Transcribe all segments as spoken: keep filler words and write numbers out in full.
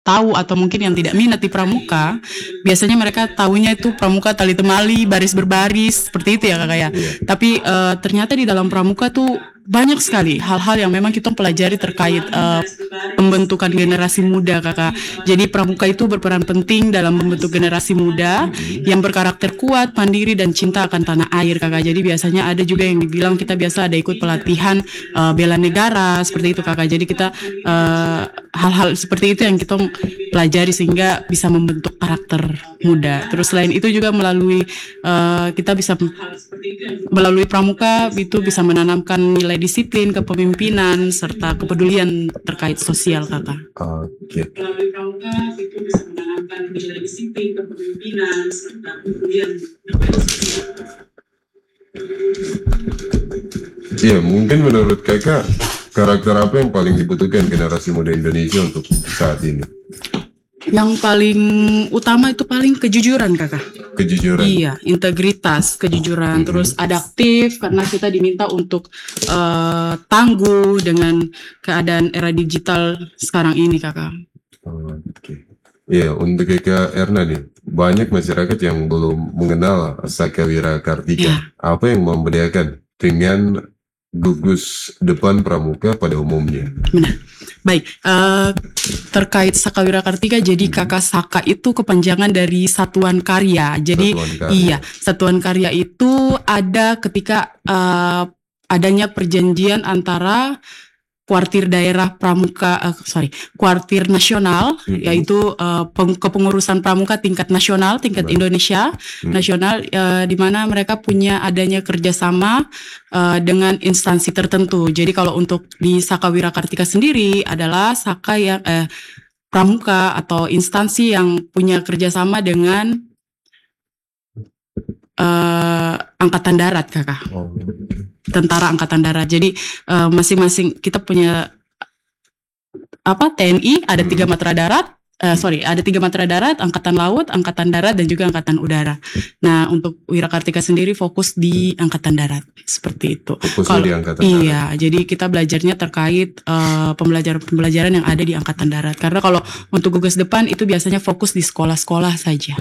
tahu atau mungkin yang tidak minat di pramuka, biasanya mereka tahunya itu pramuka tali temali, baris berbaris, seperti itu ya kakak ya. Tapi uh, ternyata di dalam pramuka tuh banyak sekali hal-hal yang memang kita pelajari terkait uh, pembentukan generasi muda kakak. Jadi pramuka itu berperan penting dalam membentuk generasi muda yang berkarakter kuat, mandiri dan cinta akan tanah air kakak. Jadi biasanya ada juga yang dibilang kita biasa ada ikut pelatihan uh, bela negara seperti itu kakak. Jadi kita uh, hal-hal seperti itu yang kita pelajari sehingga bisa membentuk karakter muda. Terus selain itu juga melalui uh, kita bisa melalui pramuka itu bisa menanamkan nilai disiplin, kepemimpinan serta kepedulian terkait sosial kakak. Oke. Melalui pramuka itu bisa menanamkan nilai disiplin, kepemimpinan serta kepedulian terkait sosial. Iya, mungkin menurut kakak karakter apa yang paling dibutuhkan generasi muda Indonesia untuk saat ini? Yang paling utama itu paling kejujuran kakak. Kejujuran. Iya, integritas, kejujuran, mm-hmm. Terus adaptif karena kita diminta untuk uh, tangguh dengan keadaan era digital sekarang ini kakak. Oh, Oke. Okay. Iya, untuk kakak Erna nih, banyak masyarakat yang belum mengenal Sakawira Kartika. Yeah. Apa yang membedakan dengan gugus depan pramuka pada umumnya? Benar. Baik, uh, terkait Sakawira Kartika, jadi hmm. kakak Saka itu kepanjangan dari Satuan Karya. Jadi Satuan Karya. Iya, Satuan Karya itu ada ketika uh, adanya perjanjian antara kuartir daerah pramuka, uh, sorry, kuartir nasional, mm-hmm. yaitu uh, peng- kepengurusan pramuka tingkat nasional, tingkat Baik. Indonesia mm-hmm. nasional, uh, di mana mereka punya adanya kerjasama uh, dengan instansi tertentu. Jadi kalau untuk di Sakawira Kartika sendiri adalah Saka yang eh, pramuka atau instansi yang punya kerjasama dengan uh, angkatan darat kakak. Oh. Tentara Angkatan Darat. Jadi uh, masing-masing kita punya apa T N I ada tiga matra darat, uh, sorry ada tiga matra darat, Angkatan Laut, Angkatan Darat dan juga Angkatan Udara. Nah untuk Wirakartika sendiri fokus di Angkatan Darat seperti itu. Fokus Kalo, di Angkatan iya, Darat. Jadi kita belajarnya terkait uh, pembelajaran-pembelajaran yang ada di Angkatan Darat. Karena kalau untuk gugus depan itu biasanya fokus di sekolah-sekolah saja.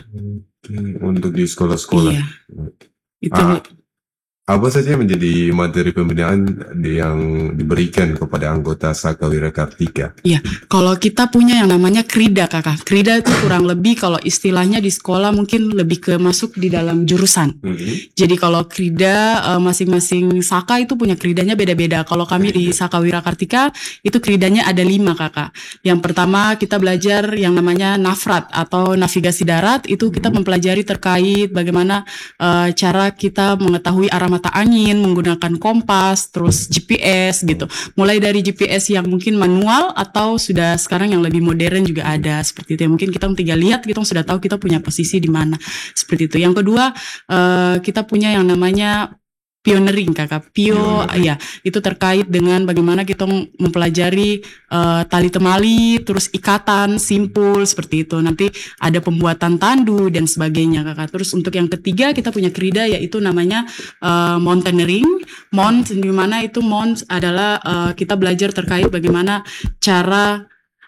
Untuk di sekolah-sekolah. Iya. Itu. Ah. Apa saja menjadi materi pembinaan yang diberikan kepada anggota Sakawira Kartika? Iya, kalau kita punya yang namanya krida kakak. Krida itu kurang lebih kalau istilahnya di sekolah mungkin lebih ke masuk di dalam jurusan. Mm-hmm. Jadi kalau krida uh, masing-masing Saka itu punya kridanya beda-beda. Kalau kami di Sakawira Kartika itu kridanya ada lima kakak. Yang pertama kita belajar yang namanya nafrat atau navigasi darat. Itu kita mm-hmm. mempelajari terkait bagaimana uh, cara kita mengetahui arah mata angin menggunakan kompas, terus G P S gitu. Mulai dari G P S yang mungkin manual atau sudah sekarang yang lebih modern juga ada seperti itu. Ya, mungkin kita tinggal lihat kita sudah tahu kita punya posisi di mana seperti itu. Yang kedua uh, kita punya yang namanya pioneering kakak, pio, ya itu terkait dengan bagaimana kita mempelajari uh, tali temali, terus ikatan, simpul seperti itu. Nanti ada pembuatan tandu dan sebagainya kakak. Terus untuk yang ketiga kita punya krida yaitu namanya uh, mountaineering. Mount di mana itu mount adalah uh, kita belajar terkait bagaimana cara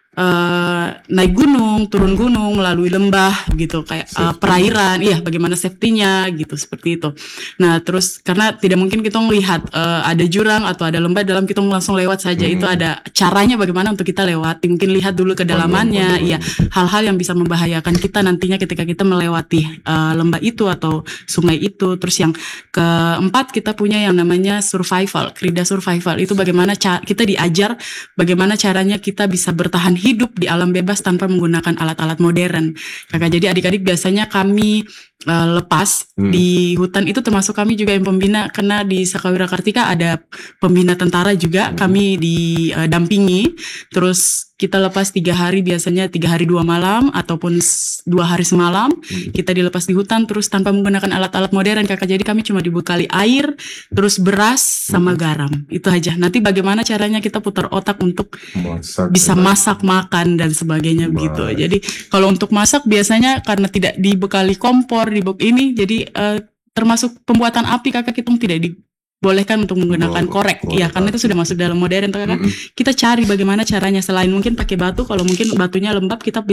Uh, naik gunung, turun gunung, melalui lembah gitu kayak uh, perairan, iya bagaimana safety-nya gitu seperti itu. Nah terus karena tidak mungkin kita melihat uh, ada jurang atau ada lembah dalam kita langsung lewat saja, hmm. itu ada caranya bagaimana untuk kita lewati. Mungkin lihat dulu kedalamannya, iya hal-hal yang bisa membahayakan kita nantinya ketika kita melewati uh, lembah itu atau sungai itu. Terus yang keempat kita punya yang namanya survival, krida survival itu bagaimana ca- kita diajar bagaimana caranya kita bisa bertahan hidup di alam bebas tanpa menggunakan alat-alat modern. Kakak, jadi adik-adik biasanya kami uh, lepas hmm. di hutan itu termasuk kami juga yang pembina karena di Sakawira Kartika ada pembina tentara juga hmm. kami didampingi. Terus kita lepas tiga hari biasanya tiga hari dua malam ataupun dua hari semalam hmm. kita dilepas di hutan terus tanpa menggunakan alat-alat modern kakak. Jadi kami cuma dibekali air, terus beras sama hmm. garam itu aja. Nanti bagaimana caranya kita putar otak untuk masak, bisa masak makan dan sebagainya bah. Begitu. Jadi kalau untuk masak biasanya karena tidak dibekali kompor di ini jadi uh, termasuk pembuatan api kakak kita tidak di bolehkan untuk menggunakan Oh, korek. korek. Ya, karena itu sudah masuk dalam modern, toh, Kakak. Mm-mm. Kita cari bagaimana caranya selain mungkin pakai batu. Kalau mungkin batunya lembab, kita